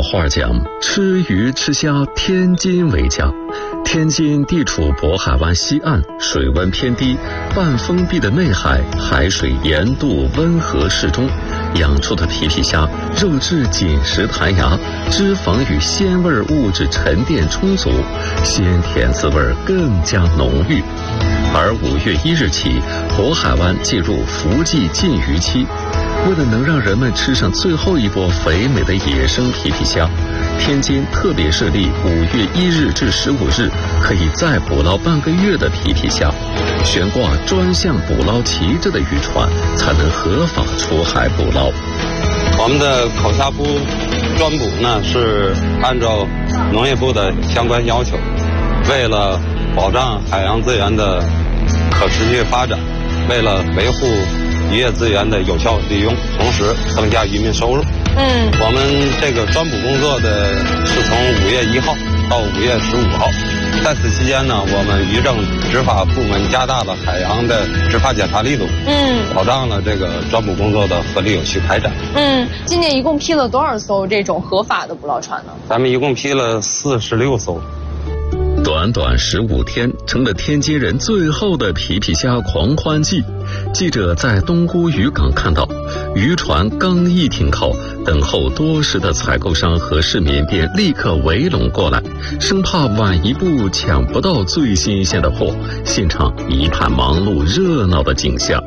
话讲，吃鱼吃虾，天津为佳。天津地处渤海湾西岸，水温偏低，半封闭的内海，海水盐度温和适中，养出的皮皮虾肉质紧实弹牙，脂肪与鲜味物质沉淀充足，鲜甜滋味更加浓郁。而5月1日起，渤海湾进入伏季禁渔期。为了能让人们吃上最后一波肥美的野生皮皮虾，天津特别设立5月1日至15日可以再捕捞半个月的皮皮虾，悬挂专项捕捞旗帜的渔船才能合法出海捕捞。 我们的口虾捕专捕呢是按照农业部的相关要求，为了保障海洋资源的可持续发展，为了维护渔业资源的有效利用，同时增加渔民收入。我们这个专捕工作的是从5月1号到5月15号，在此期间呢，我们渔政执法部门加大了海洋的执法检查力度，保障了这个专捕工作的合理有序开展。 今年一共批了多少艘这种合法的捕捞船呢？ 咱们一共批了46艘。 短短15天，成了天津人最后的皮皮虾狂欢季。记者在东沽渔港看到，渔船刚一停靠，等候多时的采购商和市民便立刻围拢过来，生怕晚一步抢不到最新鲜的货，现场一派忙碌热闹的景象。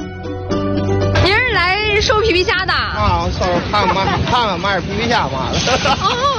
您是来收皮皮虾的？ 啊，看看买点皮皮虾嘛的。 哦，